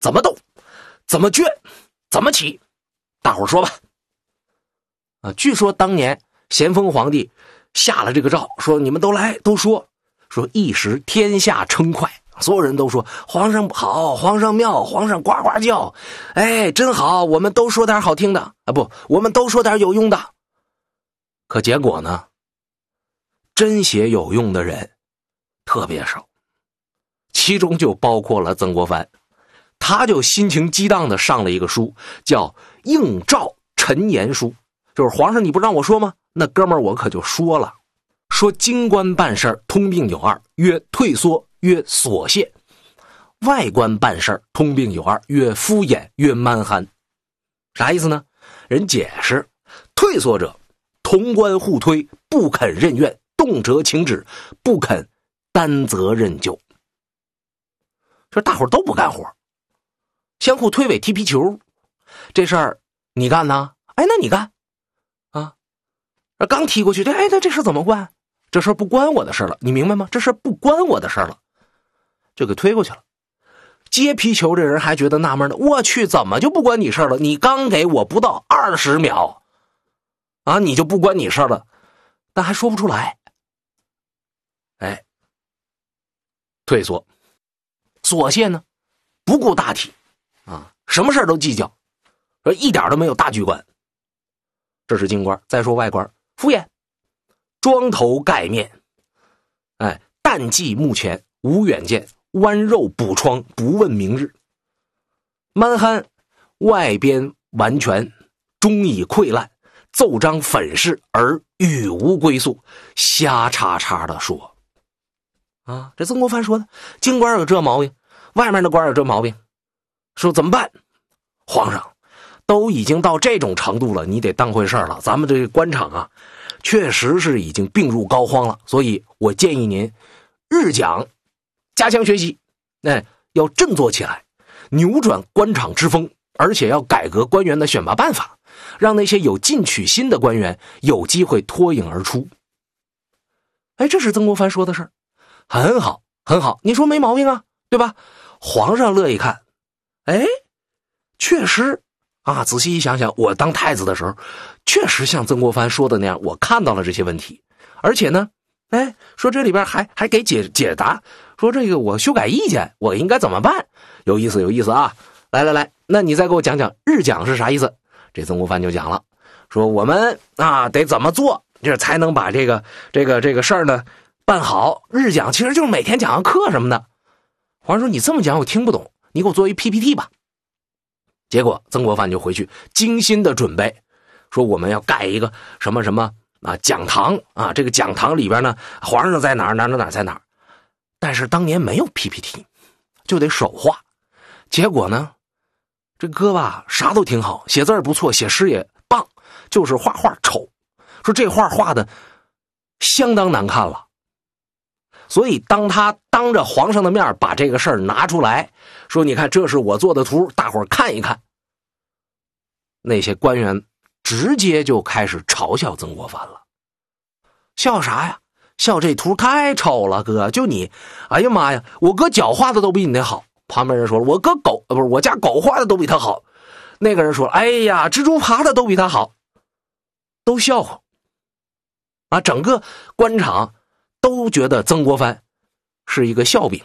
怎么斗，怎么决，怎么起？大伙说吧。据说当年咸丰皇帝下了这个诏，说你们都来都说一时天下称快，所有人都说皇上好，皇上妙，皇上呱呱叫，哎，真好，我们都说点好听的啊，不，我们都说点有用的。可结果呢，真写有用的人特别少，其中就包括了曾国藩。他就心情激荡的上了一个书，叫《应诏陈言书》，就是皇上你不让我说吗？那哥们儿我可就说了，说京官办事通病有二，曰退缩，曰琐屑；外官办事通病有二，曰敷衍，曰蛮憨。啥意思呢？人解释，退缩者同官互推，不肯任怨，动辄请旨，不肯担责任就。说大伙都不干活，相互推诿踢皮球，这事儿你干呢？哎，那你干啊？刚踢过去，那这事怎么办？这事不关我的事了，你明白吗？这事不关我的事了，就给推过去了。接皮球这人还觉得纳闷呢，我去，怎么就不关你事了？你刚给我不到20秒啊，你就不关你事了，但还说不出来。哎，退缩，琐屑呢，不顾大体啊，什么事都计较，一点都没有大局观。这是京官。再说外官，敷衍，装头盖面，哎，淡计目前，无远见，剜肉补疮，不问明日。蛮憨，外边完全，中以溃烂，奏章粉饰而语无归宿，瞎叉叉的说。啊，这曾国藩说的，京官有这毛病，外面的官有这毛病，说怎么办？皇上都已经到这种程度了，你得当回事了。咱们这个官场啊，确实是已经病入膏肓了，所以我建议您日讲，加强学习，要振作起来，扭转官场之风，而且要改革官员的选拔办法，让那些有进取心的官员有机会脱颖而出。哎，这是曾国藩说的事儿，很好，很好，你说没毛病啊，对吧？皇上乐意看，哎，确实啊，仔细一想想，我当太子的时候，确实像曾国藩说的那样，我看到了这些问题，而且呢，哎，说这里边还给解答，说这个我修改意见，我应该怎么办？有意思，有意思啊！来，那你再给我讲讲日讲是啥意思？这曾国藩就讲了，说我们啊得怎么做，这才能把这个事儿呢办好。日讲其实就是每天讲个课什么的。皇上说你这么讲我听不懂，你给我做一 PPT 吧。结果曾国藩就回去精心的准备，说我们要盖一个什么什么啊讲堂啊，这个讲堂里边呢，皇上在哪儿在哪儿。但是当年没有 PPT， 就得手画。结果呢，这哥吧啥都挺好，写字也不错，写诗也棒，就是画画丑。说这画画的相当难看了。所以当他当着皇上的面把这个事儿拿出来，说你看这是我做的图，大伙儿看一看。那些官员直接就开始嘲笑曾国藩了。笑啥呀？笑这图太丑了，哥，就你，哎呀妈呀，我哥脚画的都比你那好。旁边人说了，我哥不是我家狗画的都比他好。那个人说，哎呀，蜘蛛爬的都比他好。都笑话啊，整个官场都觉得曾国藩是一个笑柄。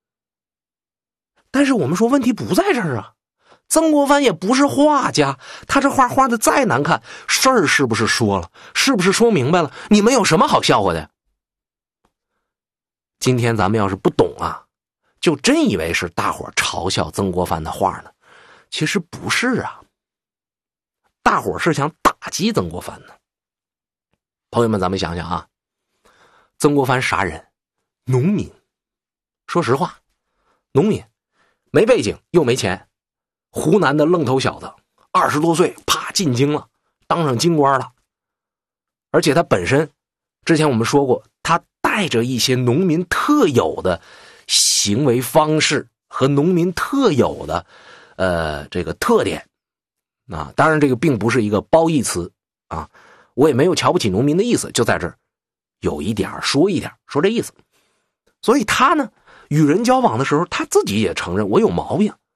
但是我们说问题不在这儿啊，曾国藩也不是画家，他这画的再难看，事儿是不是说了，是不是说明白了？你们有什么好笑话的？今天咱们要是不懂啊，就真以为是大伙嘲笑曾国藩的画呢，其实不是啊，大伙是想打击曾国藩呢。朋友们，咱们想想啊，曾国藩啥人？农民。说实话，农民没背景又没钱，湖南的愣头小子，20多岁啪进京了，当上京官了。而且他本身之前我们说过，他带着一些农民特有的行为方式和农民特有的这个特点啊。当然这个并不是一个褒义词啊，我也没有瞧不起农民的意思，就在这儿有一点说一点，说这意思。所以他呢与人交往的时候，他自己也承认我有毛病，